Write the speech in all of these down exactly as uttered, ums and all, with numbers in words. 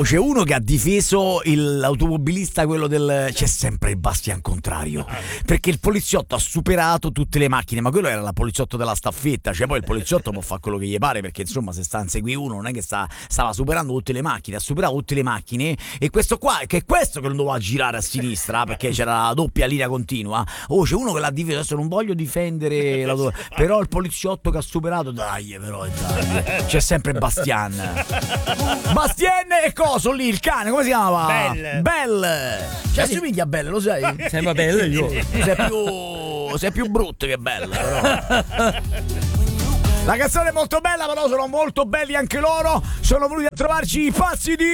Oh, c'è uno che ha difeso il, l'automobilista, quello del... C'è sempre il Bastian contrario, perché il poliziotto ha superato tutte le macchine, ma quello era la poliziotto della staffetta, cioè poi il poliziotto può fare quello che gli pare, perché insomma se sta a inseguire uno non è che sta, stava superando tutte le macchine, ha superato tutte le macchine, e questo qua, che è questo che non doveva girare a sinistra, perché c'era la doppia linea continua. Oh, c'è uno che l'ha difeso, adesso non voglio difendere l'auto... però il poliziotto che ha superato, dai però, dai, c'è sempre Bastian. Bastian e coso lì, il cane, come si chiamava? Belle. Belle. Cioè assomiglia a Belle, lo sai? Sembra bello io. Sei più, sei più brutto che bella, però. La canzone è molto bella, però sono molto belli anche loro. Sono venuti a trovarci i pazzi di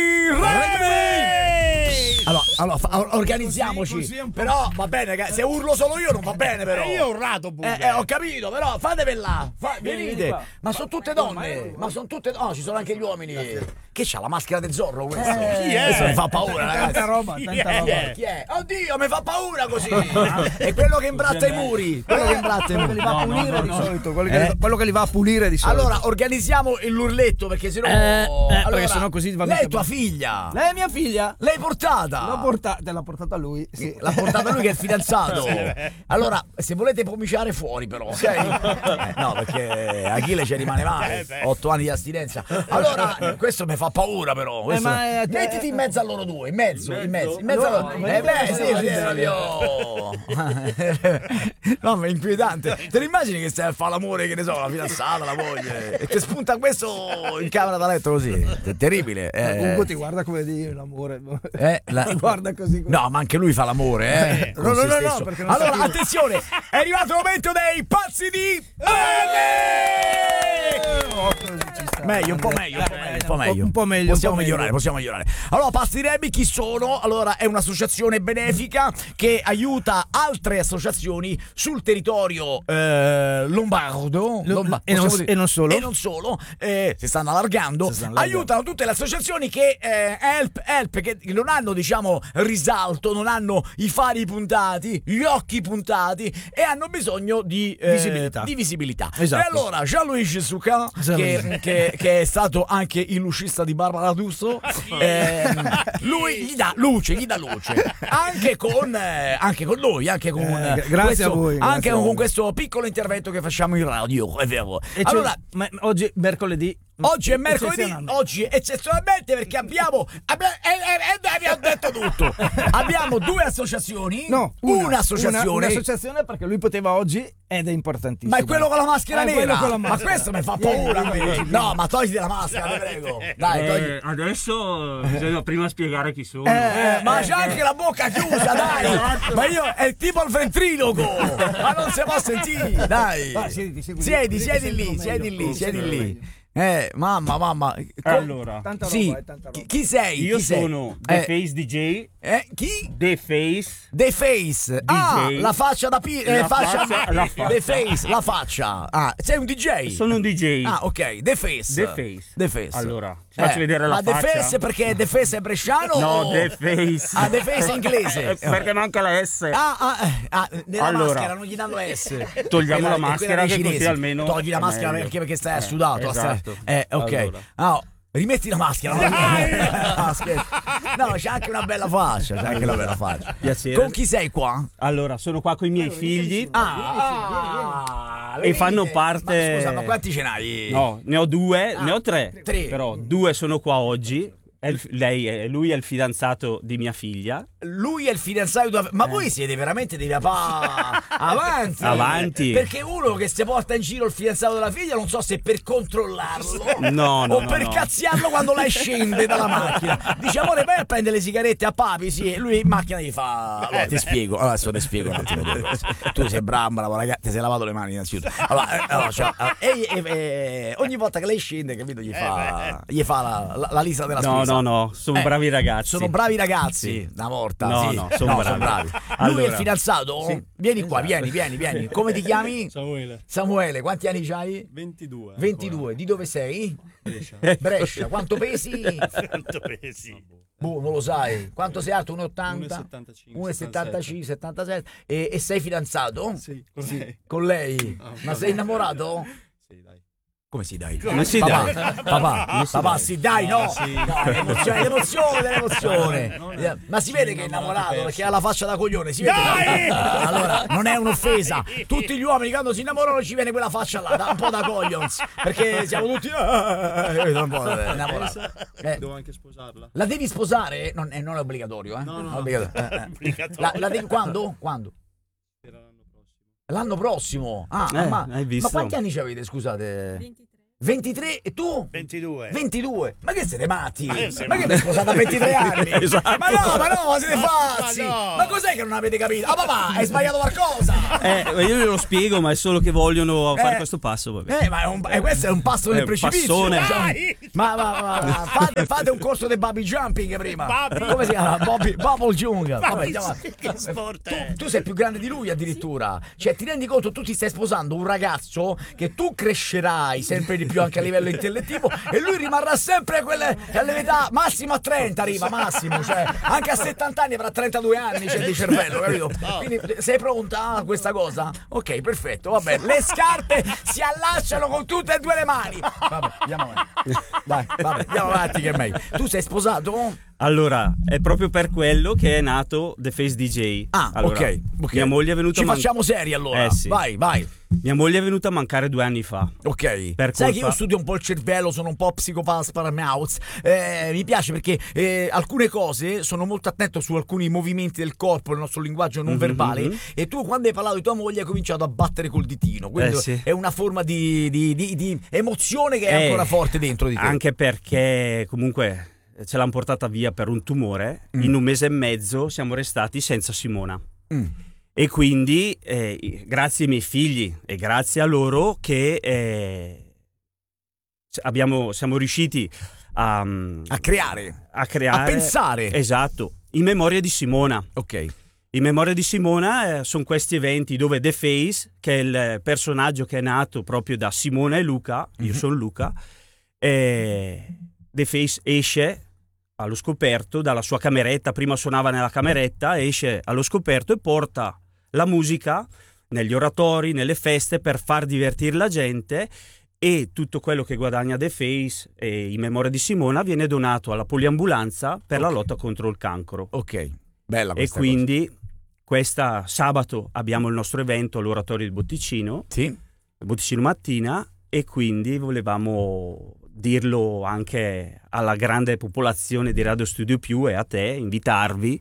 Remy. Allora, allora fa, organizziamoci. Così, così però va bene, ragazzi. Se urlo solo io non va bene, però. E io ho urlato pure. Eh, eh, ho capito, però fatevi là. Fa, venite. Ma sono tutte donne. Ma sono tutte donne. Oh, ci sono anche gli uomini. Che c'ha la maschera del Zorro questo? Eh, chi è? Questo mi fa paura, ragazzi. Tanta roba, Chi tanta è? roba. Chi è? Oddio, mi fa paura così. È quello che imbratta i muri. Quello che imbratta i Quello che li muri. va a No, pulire no, di no. solito, quello, Eh? che, quello che li va a pulire di solito. Allora, organizziamo l'urletto, perché sennò. Eh, eh, allora, perché sennò così va lei è mica tua bene. figlia. Lei è mia figlia. L'hai portata. L'ho portata, l'ha portata lui. Sì. L'ha portata lui che è il fidanzato. Allora, se volete pomiciare fuori però, ok? Eh, no, perché Achille ci rimane male. Otto anni di astinenza. Allora, questo mi fa paura però. Questo... Eh, ma è- Mettiti in mezzo a loro due, in mezzo, in mezzo, in mezzo a loro. No, Eh beh, no, sì, no, sì, no, proprio. No, ma è inquietante. Te lo immagini che stai a fare l'amore, che ne so, la fidanzata, la moglie, e ti spunta questo in camera da letto così? È terribile. Eh. Ugo ti guarda come dire l'amore. Eh, la- Ti guarda così. No, ma anche lui fa l'amore, eh? No, con no, se no, no, stesso. perché non Allora, sa più. attenzione, è arrivato il momento dei pazzi di meglio, un po' meglio, un po' meglio, un po' meglio. Un po' meglio, Possiamo un po' migliorare, meglio. possiamo migliorare. Allora, Pazzi Remy chi sono? Allora, è un'associazione benefica che aiuta altre associazioni sul territorio eh, lombardo. Lo- Lomba- e non- possiamo dire- e non solo. E non solo, eh, si stanno allargando. Si stanno allargando. Aiutano tutte le associazioni che eh, help, help, che non hanno, diciamo, risalto, non hanno i fari puntati, gli occhi puntati, e hanno bisogno di eh, Visibilità. Di visibilità. Esatto. E allora Jean-Louis Souka, che, Jean-Louis. che, che è stato anche il lucista di Barbara D'Urso, ehm, lui gli dà luce, gli dà luce. Anche con, eh, anche con noi, anche con Eh, eh, grazie questo, a voi, grazie anche a con voi. questo piccolo intervento che facciamo in radio, è vero. E cioè, Allora, ma oggi mercoledì. oggi è mercoledì, eccezionalmente. oggi eccezionalmente, perché abbiamo abbiamo, eh, eh, eh, vi ho detto tutto. Abbiamo due associazioni. No, un'associazione. Una, un'associazione, perché lui poteva oggi ed è importantissimo. Ma è quello con la maschera Eh, nera. quello con la Ma maschera. questo mi fa Vieni, paura. a me. vieni, vieni. No, ma togliti la maschera, ti prego. Dai, togli. Eh, adesso bisogna prima spiegare chi sono. Eh, ma c'è anche la bocca chiusa, dai! Ma io è tipo il ventriloquo! Ma non si può sentire! Dai! Vai, siediti, siediti, Siedi, siediti, siedi lì, sento siedi meglio. lì, siedi Sento lì. meglio. Eh, mamma, mamma. Co- Allora, Tanta roba, Sì, eh, tanta roba. chi, chi sei? io Chi sei? sono The Eh, Face D J. eh, chi? The Face. The Face. Ah, la faccia da pi- eh, La faccia, faccia, la faccia. The Face, la faccia. Ah, sei un D J? Sono un D J. Ah, ok, The Face. The Face. The Face. Allora, ti faccio vedere la ma faccia. The Face perché The Face è bresciano? No, o- The Face. Ah, The Face è inglese. Eh, Perché manca la S. Ah, ah, eh, ah, nella Allora. maschera non gli danno S. Togliamo Quella- la quella maschera dei che così cinesi. almeno Togli la è maschera meglio. perché, perché stai Eh, sudato. la stai- esatto. Eh, ok. Allora. Ah, oh, rimetti la maschera. Ah, scherzo. No, c'è anche una bella faccia. C'è anche una bella faccia. Piacere. Con chi sei qua? Allora, sono qua con i miei figli. Ah, E fanno venite. parte- Ma scusa, ma quanti ce n'hai? No, ne ho due, Ah, ne ho tre. tre. Però due sono qua oggi. È il- lei è, lui è il fidanzato di mia figlia. Lui è il fidanzato tua... Ma voi siete veramente dei papà avanti. Avanti. Perché uno che si porta in giro il fidanzato della figlia, non so se per controllarlo No, no, o no, per no. cazziarlo quando lei scende dalla macchina. Dice amore, vai a prendere le sigarette a papi, sì, e lui in macchina gli fa. Allora ti spiego, allora adesso ti spiego un attimo. Tu sei bravo, bravo ragazzi, ti sei lavato le mani innanzitutto. Allora, eh, allora, cioè, e, e- e- ogni volta che lei scende, capito, gli fa, gli fa la, la, la lista della No, spesa. no, no, sono Eh, bravi ragazzi. Sono bravi ragazzi, Sì. una volta. No, sì. no, sono bravi. Lui Allora, è il fidanzato? sì. Vieni qua, vieni, vieni, vieni. Come ti chiami? Samuele, Samuele, quanti anni hai? ventidue. ventidue. Di dove sei? Brescia. Brescia. Quanto pesi? Quanto pesi? Boh, non lo sai. Quanto sei alto? uno e ottanta? uno e settantacinque, uno e settantacinque, settantasette. E, e sei fidanzato? Sì, con lei. Con lei? Ah, Ma sei innamorato? Sì, dai. Come si dai? Come si papà, dai? Papà, Come si papà, dai? si dai, no? Sì. No, l'emozione, l'emozione, l'emozione. Ma si vede che è innamorato perché ha la faccia da coglione, si vede. Dai! Allora, non è un'offesa. Tutti gli uomini quando si innamorano ci viene quella faccia là, da, un po' da coglions, perché siamo tutti eh, un po' innamorati. Eh, Devo anche sposarla. la devi sposare? Non è, non è obbligatorio, eh? No, no, Non è no. obbligatorio. Eh, eh. Obbligatorio. La, la devi, quando? Quando? Era l'anno prossimo. L'anno prossimo. Ah, Eh, ma, hai visto? ma quanti anni ci avete, scusate? ventitré e tu? ventidue. ventidue? Ma che siete matti? Eh, sì, Ma ma- che mi sposata a ventitré anni? Esatto. Ma no, ma no, ma siete pazzi! Ma no. Ma cos'è che non avete capito? Ah papà, hai sbagliato qualcosa! Eh, io glielo spiego, ma è solo che vogliono Eh. fare questo passo. Vabbè. Eh, ma è un, eh, questo è un passo È nel un precipizio. passone. diciamo. Dai! Ma, ma, ma, ma fate, fate un corso di Bobby Jumping prima. Bobby. Come si chiama? Bobby, Bubble Jung. Vabbè, Bobby, andiamo che avanti. sport tu, è? tu sei più grande di lui addirittura. Cioè, ti rendi conto, tu ti stai sposando un ragazzo che tu crescerai sempre di più anche a livello intellettivo e lui rimarrà sempre a quelle all'età massimo a trenta arriva, massimo. Cioè, anche a settanta anni avrà trentadue anni c'è di cervello, capito? Quindi sei pronta a questa cosa? Ok, perfetto, va bene. Le scarpe si allacciano con tutte e due le mani. Vabbè, andiamo avanti. Dai, vabbè, andiamo avanti che è meglio. Tu sei sposato? Allora, è proprio per quello che è nato The Face D J. Ah, Allora, ok, ok. Mia moglie è venuta Ci a man- facciamo seri allora. Eh, sì. Vai, vai. Mia moglie è venuta a mancare due anni fa. Ok, Per sai colpa- che io studio un po' il cervello, sono un po' psicopasparamouse. Eh, mi piace perché eh, alcune cose sono molto attento su alcuni movimenti del corpo, il nostro linguaggio non Mhm, verbale. mhm. E tu, quando hai parlato di tua moglie, hai cominciato a battere col ditino. Quindi Eh, sì. è una forma di, di- di- di emozione che è Eh, ancora forte dentro di te. Anche perché comunque ce l'hanno portata via per un tumore. Mm. In un mese e mezzo siamo restati senza Simona. Mm. E quindi, eh, grazie ai miei figli e grazie a loro, che eh, abbiamo, siamo riusciti a, A creare, a creare. a pensare. Esatto, in memoria di Simona. Ok. In memoria di Simona eh, sono questi eventi dove The Face, che è il personaggio che è nato proprio da Simona e Luca, io Mhm. sono Luca, e The Face esce allo scoperto dalla sua cameretta, prima suonava nella cameretta, esce allo scoperto e porta la musica negli oratori, nelle feste per far divertire la gente, e tutto quello che guadagna The Face e in memoria di Simona viene donato alla poliambulanza per la Ok. lotta contro il cancro. Ok. Bella E questa quindi questa sabato abbiamo il nostro evento all'oratorio di Botticino, cosa. Sì. Botticino mattina, e quindi volevamo dirlo anche alla grande popolazione di Radio Studio Più e a te, invitarvi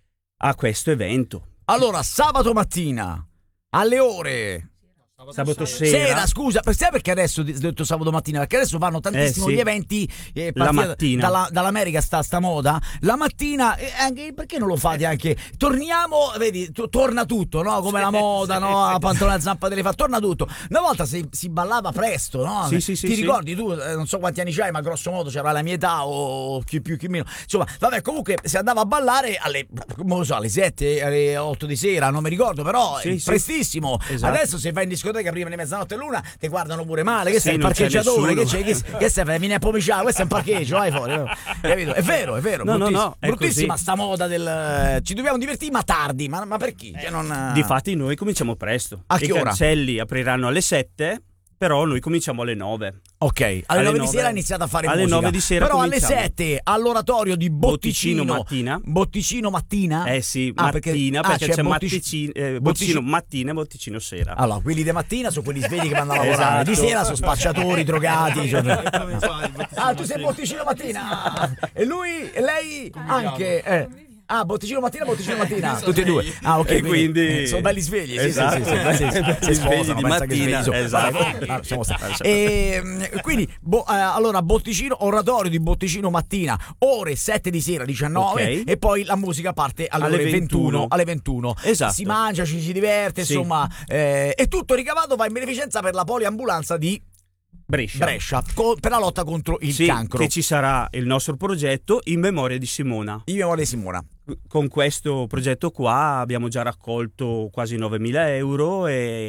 a questo evento. Allora, sabato mattina alle ore Sabato sera, Sera, scusa, per- sai perché adesso ho detto sabato mattina? Perché adesso vanno tantissimo Eh, sì. gli eventi eh, La partita- mattina. dalla- dall'America sta sta moda. La mattina, eh, anche, perché non lo fate anche? Torniamo, vedi, to- torna tutto, no? Come la moda, no? La pantalone a zampa delle fa, torna tutto. Una volta si, si ballava presto, no? Sì, sì, sì, Ti sì. ricordi tu, eh, non so quanti anni c'hai, ma grosso modo c'era la mia età o chi più chi meno. Insomma, vabbè, comunque si andava a ballare alle, non lo so, alle sette, alle otto di sera, non mi ricordo, però Sì, è sì. prestissimo. Esatto. Adesso se vai in discoteca prima di mezzanotte e l'una ti guardano pure male, che Sì, sei il non c'è parcheggiatore, che nessuno. c'è, che, che stai, vieni a pomiciare, questo è un parcheggio, vai fuori, no? Capito? È vero, è vero, No, no, bruttissimo, no, è bruttissima così. sta moda del ci dobbiamo divertire ma tardi, ma, ma per chi? Cioè, non... Difatti noi cominciamo presto. A che I ora? cancelli apriranno alle sette, però noi cominciamo alle nove. Ok, alle, Alle nove di nove- sera ha iniziato a fare alle musica. nove di sera però alle cominciamo. sette all'oratorio di Botticino, Botticino mattina. Botticino mattina? Eh sì, Ah, mattina, ah, perché, c'è c'è Bottic- Matticino, eh, Bottici- Botticino mattina e Botticino sera. Allora, quelli di mattina sono quelli svegli che vanno a lavorare, di Esatto. sera sono spacciatori, drogati. cioè- Come fa il Botticino Ah, tu sei mattina? Botticino mattina. Ah, e lui e lei anche. Eh. Ah, Botticino mattina, Botticino mattina. Tutti e due. Ah, ok. E quindi- sono belli svegli. Sì, Esatto. sì, sì, sì, sì, sì, Si si svegli sposano, di pensa che mattina, svegli sono. esatto. Vabbè, ah, lasciamo stare. E, mm, quindi, bo- eh, allora, Botticino, oratorio di Botticino mattina, ore sette di sera, diciannove, Ok. e poi la musica parte alle, Alle ore ventuno. ventuno. Alle ventuno. Esatto. Si mangia, ci si diverte, Sì. insomma, eh, e tutto ricavato va in beneficenza per la poliambulanza di Brescia. Brescia co- per la lotta contro il Sì, cancro. che ci sarà il nostro progetto in memoria di Simona. Io memoria di Simona. Con questo progetto qua abbiamo già raccolto quasi novemila euro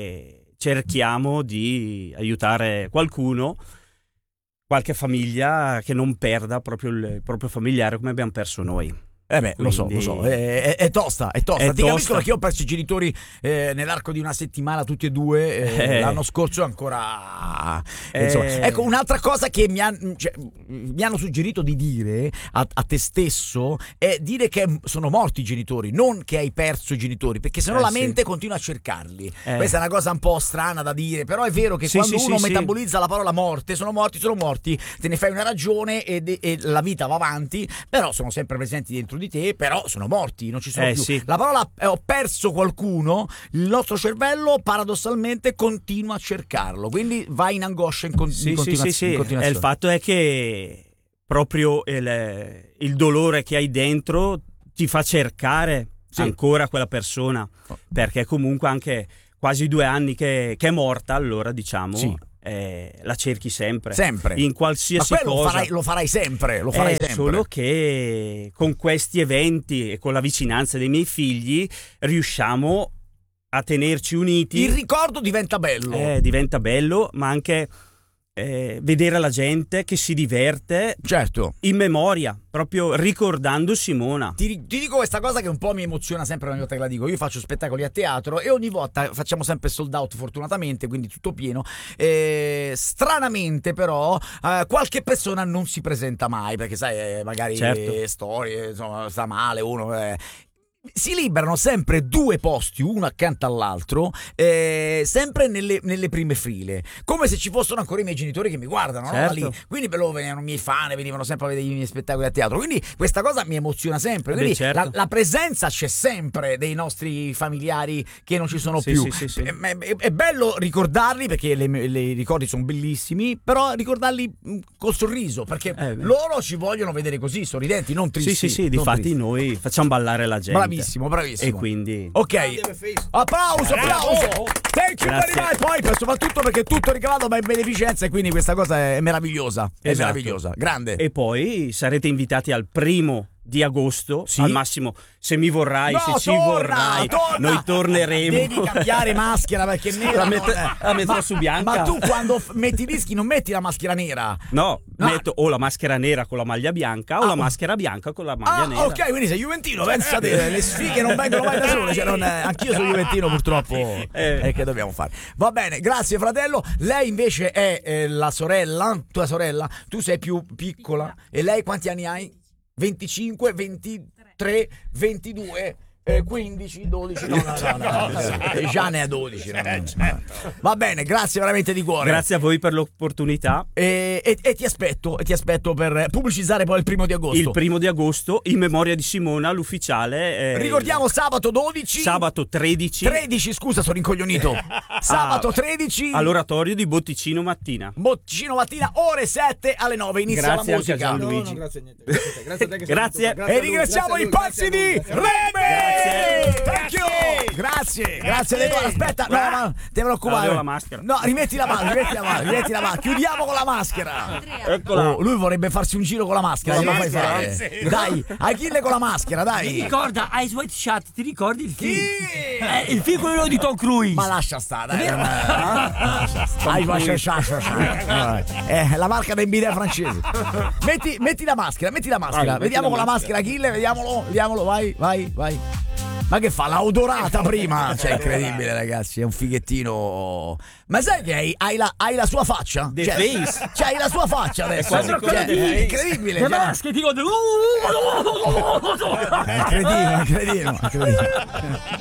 e cerchiamo di aiutare qualcuno, qualche famiglia che non perda proprio il proprio familiare come abbiamo perso noi. Eh beh, lo so, lo Quindi- so, è, è- è tosta, è tosta. È Ti capisco tosta. perché io ho perso i genitori eh, nell'arco di una settimana tutti e due, eh, Eh. l'anno scorso ancora... Eh. Insomma. Ecco, un'altra cosa che mi, han- cioè, mi hanno suggerito di dire a, a te stesso è dire che sono morti i genitori, non che hai perso i genitori, perché sennò Eh, la sì. mente continua a cercarli. Eh. Questa è una cosa un po' strana da dire, però è vero che Sì, quando sì, uno sì, sì. metabolizza la parola morte, sono morti, sono morti, te ne fai una ragione e, de- e la vita va avanti, però sono sempre presenti dentro di te, però sono morti, non ci sono Eh, più. sì. La parola eh, ho perso qualcuno, il nostro cervello paradossalmente continua a cercarlo, quindi va in angoscia in, con- in Sì, sì, continua- sì, sì. in E continuazione. il fatto è che proprio il, il dolore che hai dentro ti fa cercare Sì. ancora quella persona, perché comunque anche quasi due anni che, che è morta, allora diciamo, Sì. eh, la cerchi sempre, Sempre. in Ma qualsiasi quello lo cosa. farai, lo farai sempre, lo farai È sempre. solo che con questi eventi e con la vicinanza dei miei figli riusciamo a tenerci uniti. Il ricordo diventa bello. Eh, diventa bello, ma anche eh, vedere la gente che si diverte Certo. in memoria, proprio ricordando Simona. Ti, ti dico questa cosa che un po' mi emoziona sempre ogni volta che la dico. Io faccio spettacoli a teatro e ogni volta facciamo sempre sold out, fortunatamente, quindi tutto pieno. Eh, stranamente, però, eh, qualche persona non si presenta mai perché, sai, eh, magari Certo. eh, storie, insomma, sta male uno. eh. Si liberano sempre due posti, uno accanto all'altro, eh, sempre nelle, nelle prime file, come se ci fossero ancora i miei genitori che mi guardano, no? Da Certo. lì. Quindi per loro venivano i miei fan, venivano sempre a vedere i miei spettacoli a teatro. Quindi questa cosa mi emoziona sempre. Beh, Quindi certo. la, la presenza c'è sempre dei nostri familiari che non ci sono Sì, più. sì, sì, sì. È, è- è bello ricordarli perché le- le- i ricordi sono bellissimi, però ricordarli mh, col sorriso, perché Eh, beh. loro ci vogliono vedere così, sorridenti, non tristi. Sì, sì, sì, non difatti tristi. noi facciamo ballare la gente. Bravissimo, bravissimo. E quindi... Ok, applauso, applauso. Thank you very Grazie. much. Poi, per- soprattutto perché tutto ricavato va in beneficenza e quindi questa cosa è meravigliosa. È Esatto. meravigliosa, grande. E poi sarete invitati al primo di agosto, Sì. al massimo, se mi vorrai, No, se ci torna, vorrai, torna. noi torneremo. Devi cambiare maschera perché nera La non metto- è. la metterò ma, su bianca. Ma tu quando f- metti i dischi non metti la maschera nera. No, No. metto o la maschera nera con la maglia bianca o Ah, la maschera bianca con la maglia Ah, nera. ok, quindi sei juventino, pensa te, le sfighe non vengono mai da sole, cioè non è- anch'io sono juventino purtroppo. Eh. E che dobbiamo fare? Va bene, grazie fratello. Lei invece è eh, la sorella, tua sorella, tu sei più piccola e lei quanti anni hai? venticinque, ventitré, ventidue, eh, quindici, dodici, no, no, no, no, no. Già ne ha dodici. no, no. Va bene, grazie veramente di cuore. Grazie a voi per l'opportunità. E, e- e ti aspetto, e ti aspetto per pubblicizzare poi il primo di agosto. Il primo di agosto, in memoria di Simona, l'ufficiale. eh, Ricordiamo sabato dodici. sabato tredici tredici, scusa, sono rincoglionito. Sabato Ah, tredici. all'oratorio di Botticino Mattina. Botticino mattina, ore sette alle nove. Inizia Grazie la anche a musica. Gianluigi. No, no, grazie a niente. Grazie a te, grazie a te che sei Grazie. venuto. E a lui, ringraziamo grazie a i lui, pazzi grazie a di lui, grazie a lui. Reme. Grazie. Thank you. Grazie, grazie Dedo. Aspetta, no, no, ti preoccupare. Avevo la maschera. No, rimetti la mano, rimetti la mano, rimetti la mano. Chiudiamo con la maschera. Eccola. Oh, lui vorrebbe farsi un giro con la maschera, Con glielo la fai maschera? fare. Dai, Achille con la maschera, Mi dai. ricorda Ice White Shut, ti ricordi il film? Chi? Eh, il film quello di Tom Cruise. Ma lascia stare, dai. non è- Lascia stare. Ai, lascia stare, lascia stare. Eh, la marca dei bidet francesi. Metti, metti la maschera, metti la maschera. Vai, metti Vediamo la con la maschera, Achille, vediamolo, vediamolo, vai, vai, vai. Ma che fa? L'ha odorata prima? Cioè, incredibile, ragazzi, è un fighettino. Ma sai che hai, hai, la, hai la sua faccia? The cioè, face. Cioè, hai la sua faccia adesso. quasi Cioè, quella The è Face. incredibile. Le cioè. maschere ti ricordo. È incredibile, è incredibile, è incredibile.